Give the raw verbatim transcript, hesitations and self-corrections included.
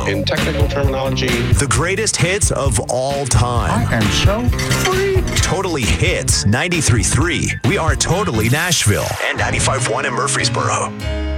In technical terminology, The greatest hits of all time. I am so free. Totally Hits ninety-three point three. We are Totally Nashville. And ninety-five point one in Murfreesboro.